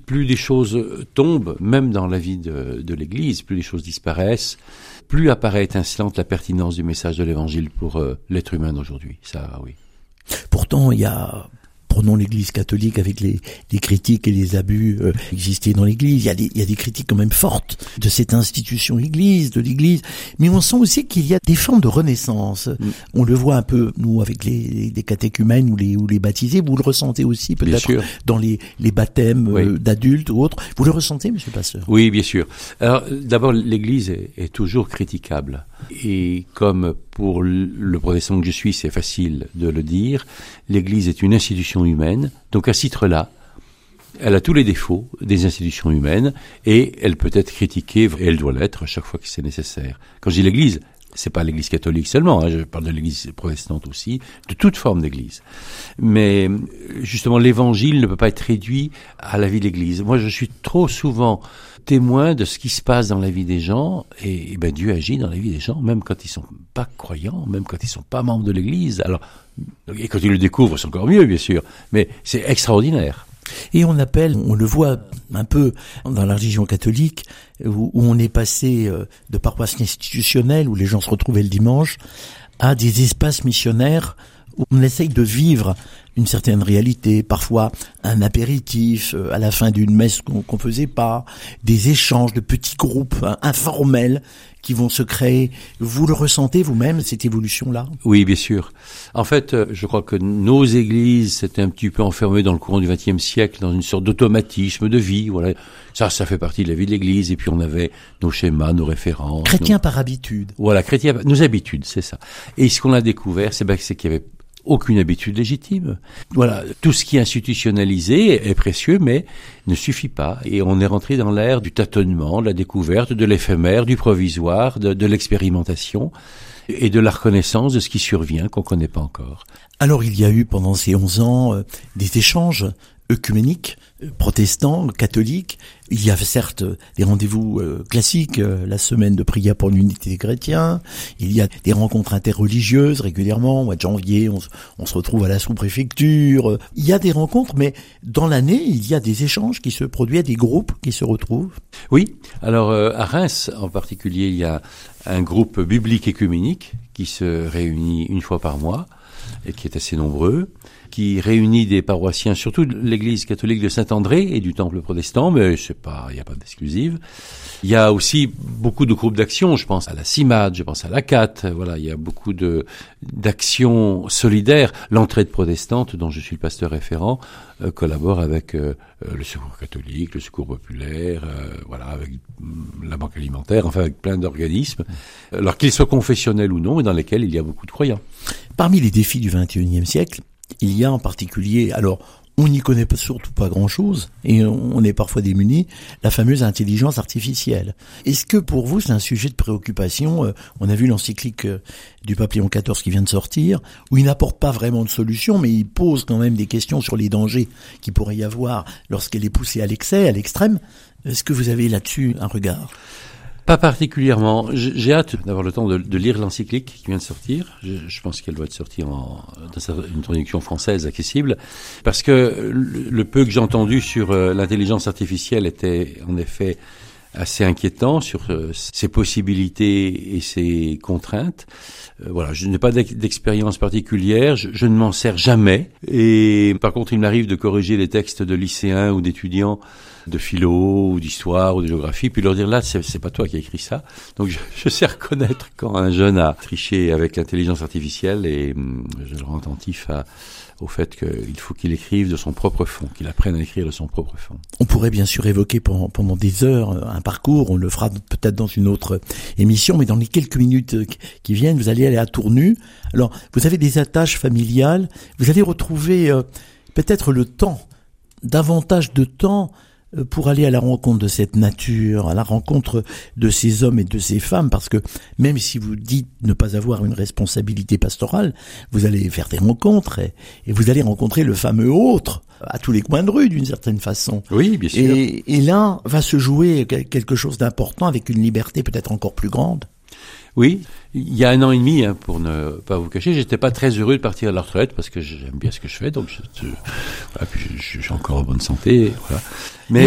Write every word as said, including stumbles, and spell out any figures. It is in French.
plus des choses tombent, même dans la vie de, de l'Église, plus les choses disparaissent, plus apparaît étincelante la pertinence du message de l'Évangile pour euh, l'être humain d'aujourd'hui. Ça, oui. Pourtant, il y a... Prenons l'Église catholique avec les, les critiques et les abus euh, existés dans l'Église. Il y a des, il y a des critiques quand même fortes de cette institution Église, de l'Église. Mais on sent aussi qu'il y a des formes de renaissance. Mm. On le voit un peu, nous, avec les, les catéchumènes ou les, ou les baptisés. Vous le ressentez aussi peut-être dans les, les baptêmes oui. euh, d'adultes ou autres. Vous le ressentez, monsieur le pasteur? Oui, bien sûr. Alors, d'abord, l'Église est, est toujours critiquable. Et comme pour le protestant que je suis, c'est facile de le dire, l'Église est une institution humaine, donc à ce titre-là, elle a tous les défauts des institutions humaines, et elle peut être critiquée, et elle doit l'être à chaque fois que c'est nécessaire. Quand je dis l'Église, c'est pas l'Église catholique seulement, hein, je parle de l'Église protestante aussi, de toute forme d'Église. Mais justement, l'Évangile ne peut pas être réduit à la vie de l'Église. Moi, je suis trop souvent témoin de ce qui se passe dans la vie des gens, et, et ben Dieu agit dans la vie des gens, même quand ils sont pas croyants, même quand ils sont pas membres de l'Église. Alors, et quand ils le découvrent, c'est encore mieux, bien sûr, mais c'est extraordinaire. Et on appelle, on le voit un peu dans la religion catholique, où, où on est passé de paroisse institutionnelle, où les gens se retrouvaient le dimanche, à des espaces missionnaires où on essaye de vivre une certaine réalité, parfois un apéritif à la fin d'une messe qu'on, qu'on faisait pas, des échanges de petits groupes hein, informels qui vont se créer. Vous le ressentez vous-même, cette évolution-là? Oui, bien sûr. En fait, je crois que nos églises s'étaient un petit peu enfermées dans le courant du vingtième siècle, dans une sorte d'automatisme de vie. Voilà, ça, ça fait partie de la vie de l'Église. Et puis on avait nos schémas, nos références. Chrétiens nos... par habitude. Voilà, chrétiens, nos habitudes, c'est ça. Et ce qu'on a découvert, c'est, ben, c'est qu'il y avait aucune habitude légitime. Voilà, tout ce qui est institutionnalisé est précieux, mais ne suffit pas. Et on est rentré dans l'ère du tâtonnement, de la découverte, de l'éphémère, du provisoire, de, de l'expérimentation et de la reconnaissance de ce qui survient, qu'on connaît pas encore. Alors il y a eu pendant ces onze ans euh, des échanges œcuméniques, euh, protestants, catholiques. Il y a certes des rendez-vous euh, classiques, euh, la semaine de prière pour l'unité des chrétiens. Il y a des rencontres interreligieuses régulièrement. Au mois de janvier, on, on se retrouve à la sous-préfecture. Il y a des rencontres, mais dans l'année, il y a des échanges qui se produisent, des groupes qui se retrouvent. Oui, alors euh, à Reims en particulier, il y a un groupe biblique écuménique qui se réunit une fois par mois et qui est assez nombreux, qui réunit des paroissiens, surtout de l'Église catholique de Saint-André et du Temple protestant, mais c'est pas, il n'y a pas d'exclusive. Il y a aussi beaucoup de groupes d'action, je pense à la CIMAD, je pense à la C A T, voilà, il y a beaucoup de d'actions solidaires. L'Entraide protestante, dont je suis le pasteur référent, euh, collabore avec euh, le Secours catholique, le Secours populaire, euh, voilà, avec la Banque alimentaire, enfin avec plein d'organismes, alors qu'ils soient confessionnels ou non, et dans lesquels il y a beaucoup de croyants. Parmi les défis du vingt et unième siècle, il y a en particulier, alors on n'y connaît pas, surtout pas grand-chose, et on est parfois démunis, la fameuse intelligence artificielle. Est-ce que pour vous c'est un sujet de préoccupation? On a vu l'encyclique du pape Léon quatorze qui vient de sortir, où il n'apporte pas vraiment de solution, mais il pose quand même des questions sur les dangers qu'il pourrait y avoir lorsqu'elle est poussée à l'excès, à l'extrême. Est-ce que vous avez là-dessus un regard? Pas particulièrement. J'ai hâte d'avoir le temps de, de lire l'encyclique qui vient de sortir. Je, je pense qu'elle doit être sortie en, dans une traduction française accessible, parce que le, le peu que j'ai entendu sur euh, l'intelligence artificielle était en effet assez inquiétant sur euh, ses possibilités et ses contraintes. Euh, voilà, je n'ai pas d'expérience particulière, je, je ne m'en sers jamais. Et par contre, il m'arrive de corriger les textes de lycéens ou d'étudiants de philo ou d'histoire ou de géographie, puis leur dire là, c'est, c'est pas toi qui as écrit ça. Donc je, je sais reconnaître quand un jeune a triché avec l'intelligence artificielle, et hum, je le rends attentif à, au fait qu'il faut qu'il écrive de son propre fond, qu'il apprenne à écrire de son propre fond. On pourrait bien sûr évoquer pendant, pendant des heures un parcours, on le fera peut-être dans une autre émission, mais dans les quelques minutes qui viennent, vous allez aller à Tournu. Alors, vous avez des attaches familiales, vous allez retrouver euh, peut-être le temps, davantage de temps pour aller à la rencontre de cette nature, à la rencontre de ces hommes et de ces femmes, parce que même si vous dites ne pas avoir une responsabilité pastorale, vous allez faire des rencontres et, et vous allez rencontrer le fameux autre à tous les coins de rue d'une certaine façon. Oui, bien sûr. Et, et là va se jouer quelque chose d'important avec une liberté peut-être encore plus grande. Oui, il y a un an et demi, hein, pour ne pas vous cacher, j'étais pas très heureux de partir à la retraite parce que j'aime bien ce que je fais, donc je, je, voilà, puis je, je suis encore en bonne santé, voilà. Mais